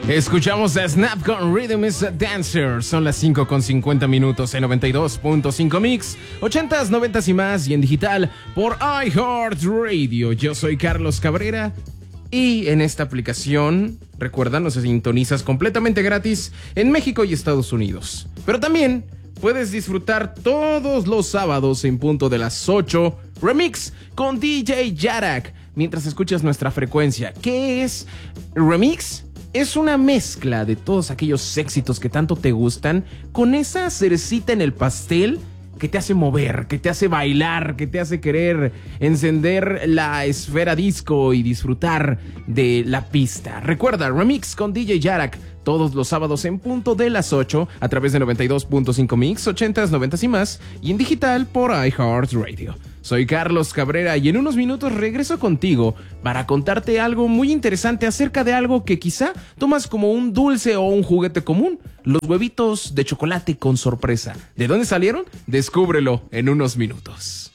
Escuchamos a Snap con Rhythm is a Dancer. Son las 5:50 minutos en 92.5 Mix, 80s, 90s y más, y en digital por iHeartRadio. Yo soy Carlos Cabrera y en esta aplicación, recuerda, nos sintonizas completamente gratis en México y Estados Unidos. Pero también puedes disfrutar todos los sábados en punto de las 8 Remix con DJ Yarak mientras escuchas nuestra frecuencia. ¿Qué es Remix? Es una mezcla de todos aquellos éxitos que tanto te gustan con esa cerecita en el pastel que te hace mover, que te hace bailar, que te hace querer encender la esfera disco y disfrutar de la pista. Recuerda, Remix con DJ Yarak todos los sábados en punto de las 8 a través de 92.5 Mix, 80s, 90s y más, y en digital por iHeartRadio. Soy Carlos Cabrera y en unos minutos regreso contigo para contarte algo muy interesante acerca de algo que quizá tomas como un dulce o un juguete común: los huevitos de chocolate con sorpresa. ¿De dónde salieron? Descúbrelo en unos minutos.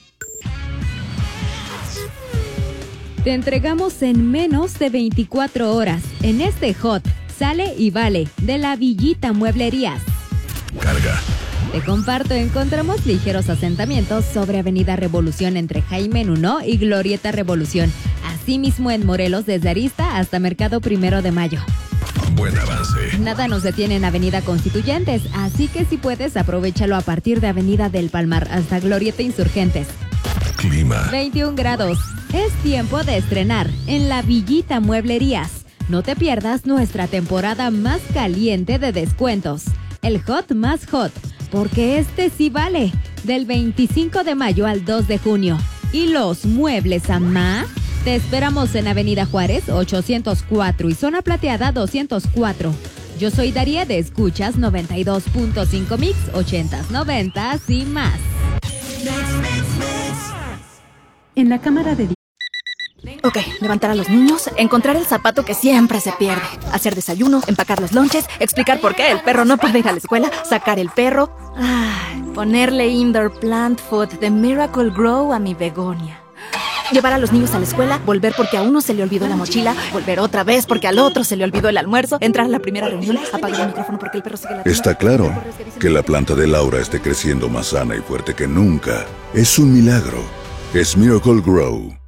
Te entregamos en menos de 24 horas en este Hot, Sale y Vale de la Villita Mueblerías. Carga. Te comparto, encontramos ligeros asentamientos sobre Avenida Revolución entre Jaime Nuno y Glorieta Revolución. Asimismo en Morelos desde Arista hasta Mercado 1 de Mayo. Buen avance. Nada nos detiene en Avenida Constituyentes, así que si puedes, aprovéchalo a partir de Avenida del Palmar hasta Glorieta Insurgentes. Clima. 21 grados. Es tiempo de estrenar en la Villita Mueblerías. No te pierdas nuestra temporada más caliente de descuentos. El Hot más Hot, porque este sí vale. Del 25 de mayo al 2 de junio. ¿Y los muebles a más? Te esperamos en Avenida Juárez 804 y Zona Plateada 204. Yo soy Daría de Escuchas 92.5 Mix, 80s, 90s y más. En la cámara de... Ok, levantar a los niños, encontrar el zapato que siempre se pierde, hacer desayuno, empacar los lonches, explicar por qué el perro no puede ir a la escuela, sacar el perro, ponerle indoor plant food de Miracle Grow a mi begonia. Llevar a los niños a la escuela, volver porque a uno se le olvidó la mochila, volver otra vez porque al otro se le olvidó el almuerzo, entrar a la primera reunión, apagar el micrófono porque el perro sigue ladrando. Está claro que la planta de Laura esté creciendo más sana y fuerte que nunca. Es un milagro. Es Miracle Grow.